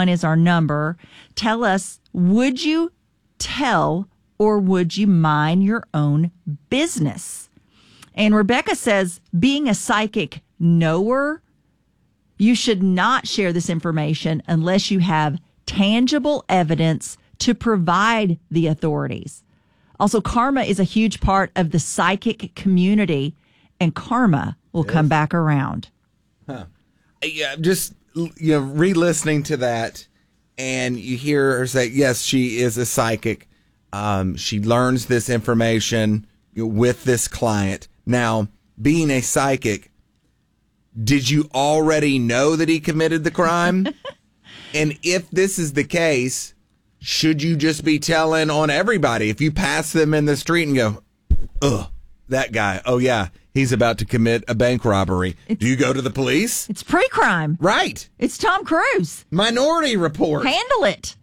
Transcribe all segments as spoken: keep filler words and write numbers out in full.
one is our number. Tell us, would you tell or would you mind your own business? And Rebecca says, being a psychic knower, you should not share this information unless you have tangible evidence to provide the authorities. Also, karma is a huge part of the psychic community, and karma will come back around. Huh. Yeah, just you know, re-listening to that, and you hear her say, yes, she is a psychic. Um, she learns this information with this client. Now, being a psychic, did you already know that he committed the crime? And if this is the case, should you just be telling on everybody? If you pass them in the street and go, ugh, that guy, oh yeah, he's about to commit a bank robbery. It's, Do you go to the police? It's pre-crime. Right. It's Tom Cruise. Minority Report. Handle it.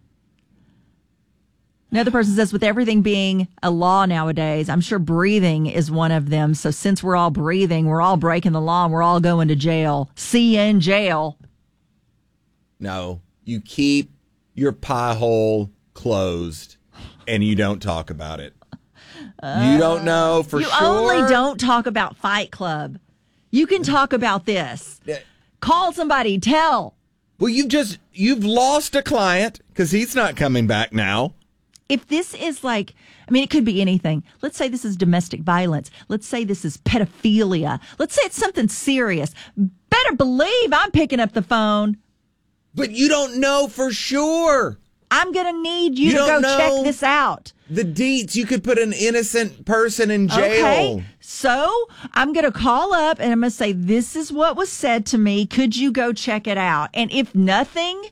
Another person says, with everything being a law nowadays, I'm sure breathing is one of them. So since we're all breathing, we're all breaking the law and we're all going to jail. See you in jail. No, you keep your pie hole closed and you don't talk about it. Uh, you don't know for you sure. You only don't talk about Fight Club. You can talk about this. Call somebody, tell. Well, you've just, you've lost a client because he's not coming back now. If this is like, I mean, it could be anything. Let's say this is domestic violence. Let's say this is pedophilia. Let's say it's something serious. Better believe I'm picking up the phone. But you don't know for sure. I'm going to need you, you to go know check this out. The deets, you could put an innocent person in jail. Okay, so I'm going to call up and I'm going to say, this is what was said to me. Could you go check it out? And if nothing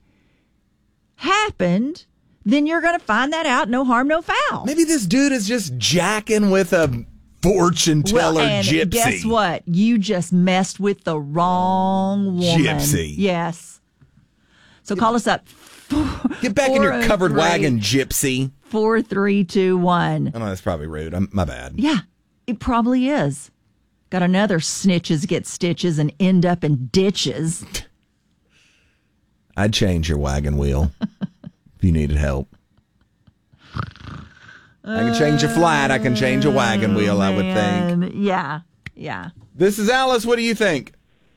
happened, then you're going to find that out. No harm, no foul. Maybe this dude is just jacking with a fortune teller well, and gypsy. Guess what? You just messed with the wrong woman. Gypsy. Yes. So call us up. Get back in your covered wagon, gypsy. four three two one. Oh, no, that's probably rude. I'm, my bad. Yeah, it probably is. Got another snitches get stitches and end up in ditches. I'd change your wagon wheel if you needed help. I can change a flat. I can change a wagon wheel, I would think. Yeah, yeah. This is Alice. What do you think?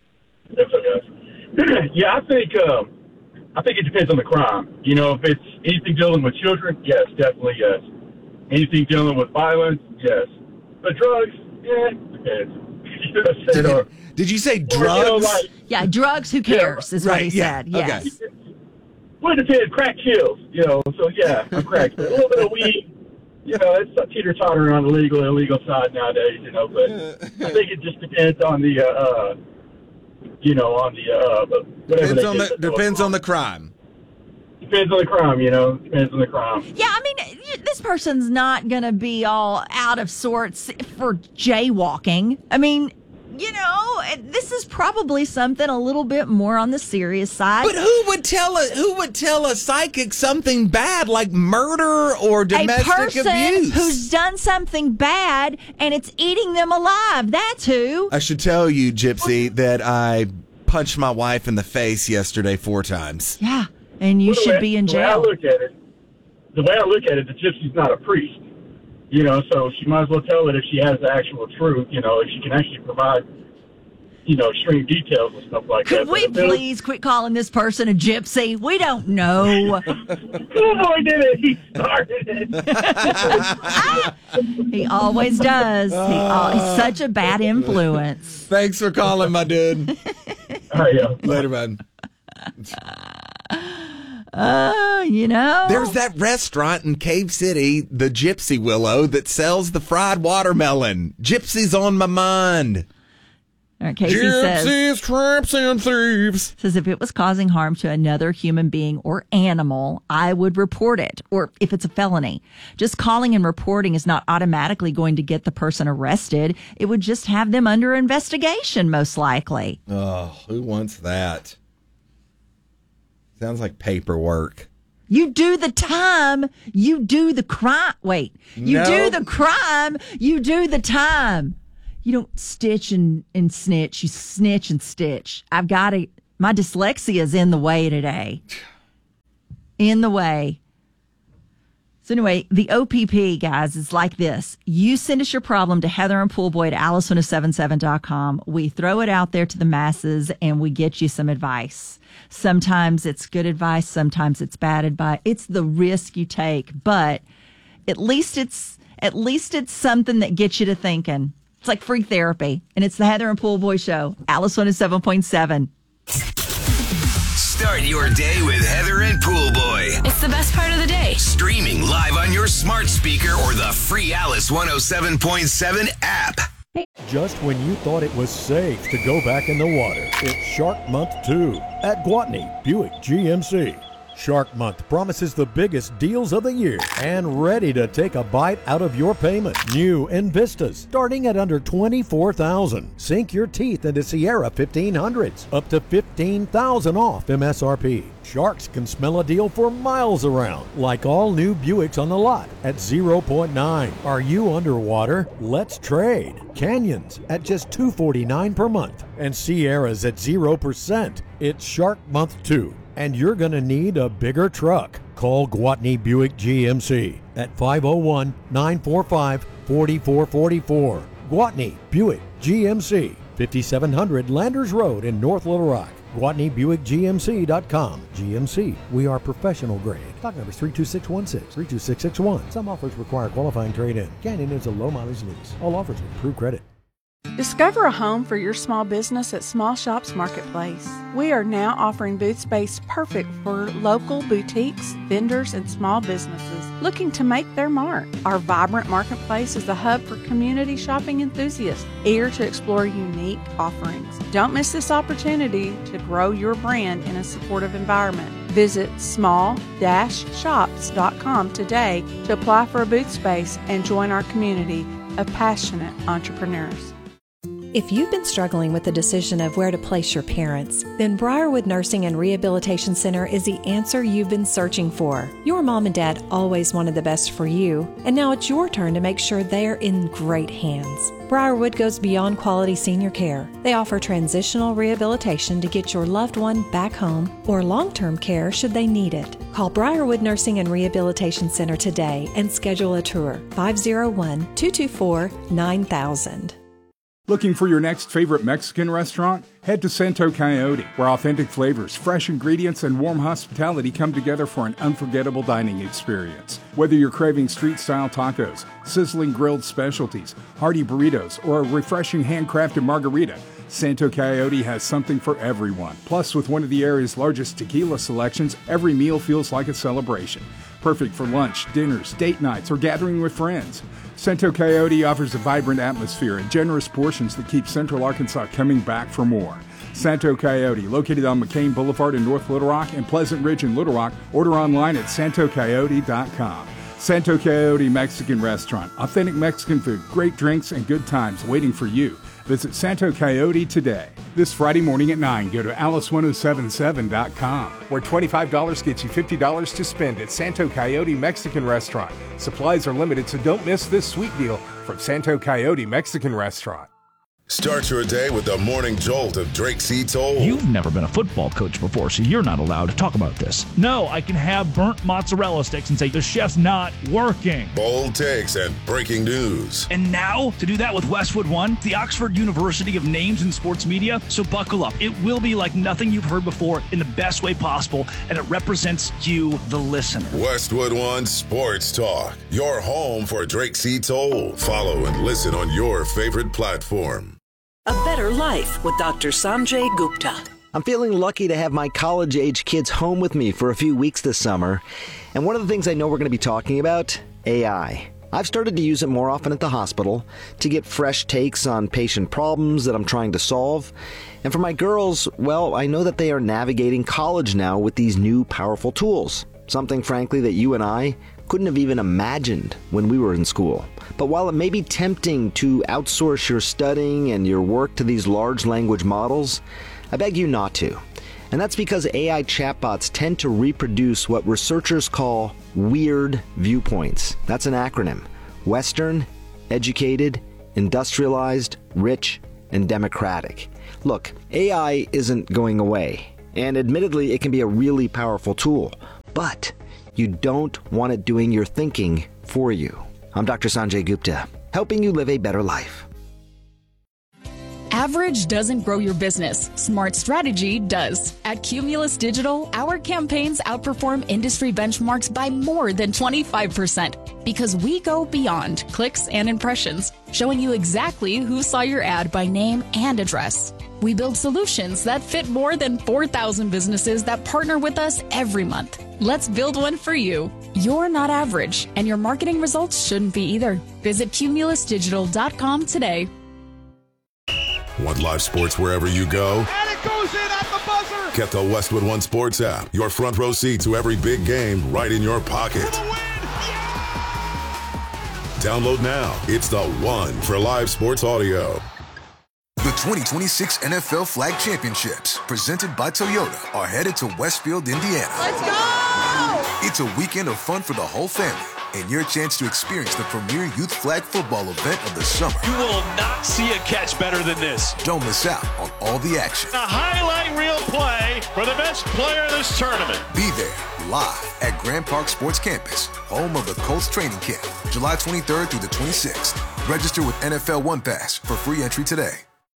Yeah, I think um, I think it depends on the crime. You know, if it's anything dealing with children, yes, definitely yes. Anything dealing with violence, yes. But drugs, yeah, depends. Did, or, did you say drugs? Or, you know, like, yeah, drugs, who cares, yeah, is what right, he yeah, said. Yes. Okay. Well, it depends. Crack kills, you know, so yeah, I'm crack. A little bit of weed, you know, it's a teeter-totter on the legal and illegal side nowadays, you know, but I think it just depends on the, uh, uh you know, on the, uh, whatever depends on the, depends on the crime. Depends on the crime, you know, depends on the crime. Yeah, I mean, this person's not going to be all out of sorts for jaywalking. I mean, you know, this is probably something a little bit more on the serious side. But who would tell a who would tell a psychic something bad like murder or domestic abuse? A person abuse? Who's done something bad and it's eating them alive. That's who. I should tell you, Gypsy, that I punched my wife in the face yesterday four times. Yeah, and you well, should way, be in the jail. Way I look at it, the way I look at it, the Gypsy's not a priest. You know, so she might as well tell it if she has the actual truth, you know, if she can actually provide, you know, extreme details and stuff like Could that. we please quit calling this person a gypsy? We don't know. Cool boy did it. He started it. He always does. He al- he's such a bad influence. Thanks for calling, my dude. Oh, yeah. Later, man. Oh, you know. There's that restaurant in Cave City, the Gypsy Willow, that sells the fried watermelon. Gypsy's on my mind. All right, Casey Gypsies, says, tramps, and thieves. Says if it was causing harm to another human being or animal, I would report it, or if it's a felony. Just calling and reporting is not automatically going to get the person arrested. It would just have them under investigation, most likely. Oh, who wants that? Sounds like paperwork. You do the time, you do the crime. Wait, you No. do the crime, you do the time. You don't stitch and, and snitch. You snitch and stitch. I've got to, my dyslexia is in the way today. in the way. So anyway, the O P P, guys, is like this. You send us your problem to Heather and Poolboy at alice ten seventy-seven dot com. We throw it out there to the masses, and we get you some advice. Sometimes it's good advice. Sometimes it's bad advice. It's the risk you take, but at least it's at least it's something that gets you to thinking. It's like free therapy, and it's the Heather and Poolboy Show, Alice one oh seven point seven. Start your day with Heather and Poolboy. It's the best part of the day. Streaming live on your smart speaker or the free Alice one oh seven point seven app. Just when you thought it was safe to go back in the water, it's Shark Month two at Gwatney Buick G M C. Shark Month promises the biggest deals of the year and ready to take a bite out of your payment. New Invistas starting at under twenty-four thousand dollars. Sink your teeth into Sierra fifteen hundreds, up to fifteen thousand dollars off M S R P. Sharks can smell a deal for miles around, like all new Buicks on the lot at zero point nine. Are you underwater? Let's trade. Canyons at just two hundred forty-nine dollars per month and Sierras at zero percent. It's Shark Month two. And you're going to need a bigger truck. Call Gwatney Buick G M C at five oh one, nine four five, four four four four. Gwatney Buick G M C, fifty-seven hundred Landers Road in North Little Rock. Gwatney Buick G M C dot com. G M C, we are professional grade. Stock number is three two six one six, three two six six one. Some offers require qualifying trade-in. Canyon is a low mileage lease. All offers with approved credit. Discover a home for your small business at Small Shops Marketplace. We are now offering booth space perfect for local boutiques, vendors, and small businesses looking to make their mark. Our vibrant marketplace is a hub for community shopping enthusiasts eager to explore unique offerings. Don't miss this opportunity to grow your brand in a supportive environment. Visit small dash shops dot com today to apply for a booth space and join our community of passionate entrepreneurs. If you've been struggling with the decision of where to place your parents, then Briarwood Nursing and Rehabilitation Center is the answer you've been searching for. Your mom and dad always wanted the best for you, and now it's your turn to make sure they're in great hands. Briarwood goes beyond quality senior care. They offer transitional rehabilitation to get your loved one back home or long-term care should they need it. Call Briarwood Nursing and Rehabilitation Center today and schedule a tour. five oh one, two two four, nine thousand. Looking for your next favorite Mexican restaurant? Head to Santo Coyote, where authentic flavors, fresh ingredients, and warm hospitality come together for an unforgettable dining experience. Whether you're craving street-style tacos, sizzling grilled specialties, hearty burritos, or a refreshing handcrafted margarita, Santo Coyote has something for everyone. Plus, with one of the area's largest tequila selections, every meal feels like a celebration. Perfect for lunch, dinners, date nights, or gathering with friends. Santo Coyote offers a vibrant atmosphere and generous portions that keep Central Arkansas coming back for more. Santo Coyote, located on McCain Boulevard in North Little Rock and Pleasant Ridge in Little Rock. Order online at santo coyote dot com. Santo Coyote Mexican Restaurant. Authentic Mexican food, great drinks, and good times waiting for you. Visit Santo Coyote today. This Friday morning at nine, go to alice ten seventy-seven dot com, where twenty-five dollars gets you fifty dollars to spend at Santo Coyote Mexican Restaurant. Supplies are limited, so don't miss this sweet deal from Santo Coyote Mexican Restaurant. Start your day with the morning jolt of Drake C. Toll. You've never been a football coach before, so you're not allowed to talk about this. No, I can have burnt mozzarella sticks and say the chef's not working. Bold takes and breaking news. And now, to do that with Westwood One, the Oxford University of Names in Sports Media. So buckle up. It will be like nothing you've heard before in the best way possible, and it represents you, the listener. Westwood One Sports Talk, your home for Drake C. Toll. Follow and listen on your favorite platform. A Better Life with Doctor Sanjay Gupta. I'm feeling lucky to have my college-age kids home with me for a few weeks this summer. And one of the things I know we're going to be talking about, A I. I've started to use it more often at the hospital to get fresh takes on patient problems that I'm trying to solve. And for my girls, well, I know that they are navigating college now with these new powerful tools. Something, frankly, that you and I couldn't have even imagined when we were in school. But while it may be tempting to outsource your studying and your work to these large language models, I beg you not to. And that's because A I chatbots tend to reproduce what researchers call weird viewpoints. That's an acronym. Western, educated, industrialized, rich, and democratic. Look, A I isn't going away. And admittedly, it can be a really powerful tool. but you don't want it doing your thinking for you. I'm Doctor Sanjay Gupta, helping you live a better life. Average doesn't grow your business. Smart strategy does. At Cumulus Digital, our campaigns outperform industry benchmarks by more than twenty-five percent because we go beyond clicks and impressions, showing you exactly who saw your ad by name and address. We build solutions that fit more than four thousand businesses that partner with us every month. Let's build one for you. You're not average, and your marketing results shouldn't be either. Visit cumulus digital dot com today. Want live sports wherever you go? And it goes in at the buzzer! Get the Westwood One Sports app. Your front row seat to every big game right in your pocket. Download now. It's the one for live sports audio. The twenty twenty-six N F L Flag Championships, presented by Toyota, are headed to Westfield, Indiana. Let's go! It's a weekend of fun for the whole family and your chance to experience the premier youth flag football event of the summer. You will not see a catch better than this. Don't miss out on all the action. A highlight reel play for the best player in this tournament. Be there live at Grand Park Sports Campus, home of the Colts training camp, July twenty-third through the twenty-sixth. Register with N F L One Pass for free entry today.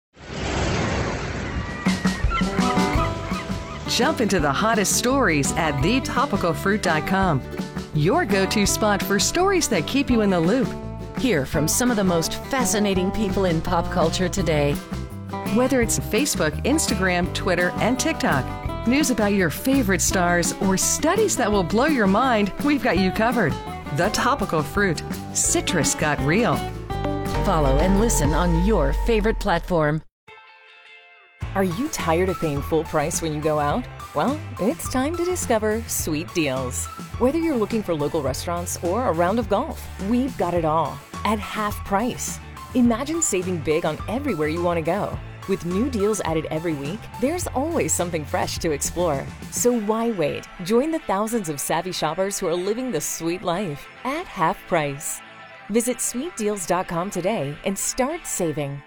Jump into the hottest stories at the topical fruit dot com. Your go-to spot for stories that keep you in the loop. Hear from some of the most fascinating people in pop culture today. Whether it's Facebook, Instagram, Twitter, and TikTok, news about your favorite stars, or studies that will blow your mind, we've got you covered. The Topical Fruit. Citrus got real. Follow and listen on your favorite platform. Are you tired of paying full price when you go out? Well, it's time to discover Sweet Deals. Whether you're looking for local restaurants or a round of golf, we've got it all at half price. Imagine saving big on everywhere you want to go. With new deals added every week, there's always something fresh to explore. So why wait? Join the thousands of savvy shoppers who are living the sweet life at half price. Visit sweet deals dot com today and start saving.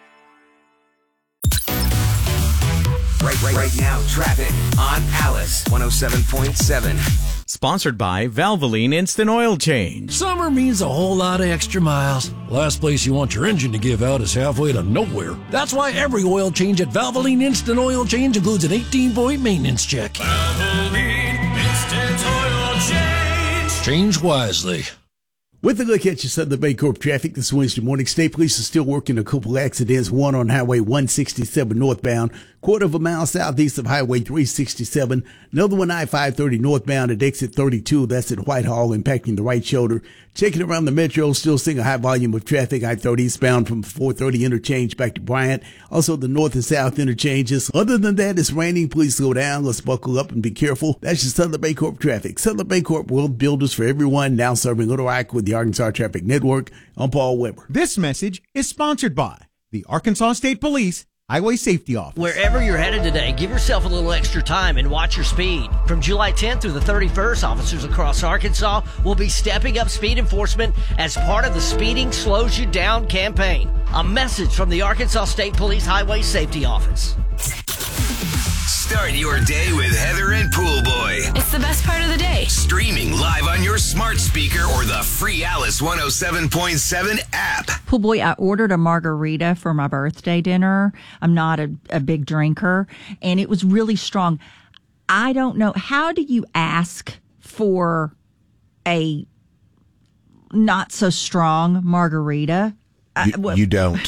Right, right, right now, traffic on Alice one oh seven point seven. Sponsored by Valvoline Instant Oil Change. Summer means a whole lot of extra miles. Last place you want your engine to give out is halfway to nowhere. That's why every oil change at Valvoline Instant Oil Change includes an eighteen-point maintenance check. Valvoline Instant Oil Change. Change wisely. With a look at your Southern Bancorp traffic this Wednesday morning, State Police are still working a couple accidents, one on Highway one sixty-seven northbound, quarter of a mile southeast of Highway three sixty-seven, another one I five thirty northbound at exit thirty-two, that's at Whitehall, impacting the right shoulder. Checking around the metro, still seeing a high volume of traffic, I thirty eastbound from four thirty interchange back to Bryant, also the north and south interchanges. Other than that, it's raining, please slow down, let's buckle up and be careful. That's your Southern Bancorp traffic. Southern Bancorp, world builders for everyone, now serving Little Rock with the Arkansas Traffic Network. I'm Paul Weber. This message is sponsored by the Arkansas State Police Highway Safety Office. Wherever you're headed today, give yourself a little extra time and watch your speed. From July tenth through the thirty-first, officers across Arkansas will be stepping up speed enforcement as part of the Speeding Slows You Down campaign. A message from the Arkansas State Police Highway Safety Office. Start your day with Heather and Pool Boy. It's the best part of the day. Streaming live on your smart speaker or the free Alice one oh seven point seven app. Pool Boy, I ordered a margarita for my birthday dinner. I'm not a, a big drinker, and it was really strong. I don't know. How do you ask for a not so strong margarita? You, I, you don't.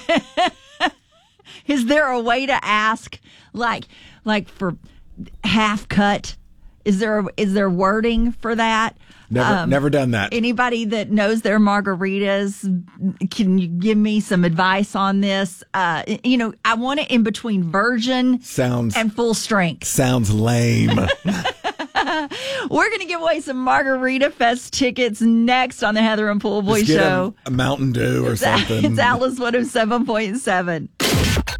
Is there a way to ask, like, like for half cut? Is there a, is there wording for that? Never, um, never done that. Anybody that knows their margaritas, can you give me some advice on this? Uh, you know, I want it in between virgin sounds and full strength. Sounds lame. We're going to give away some Margarita Fest tickets next on the Heather and Pool Boy Just get Show. A, a Mountain Dew or it's something. A, it's Alice one oh seven point seven.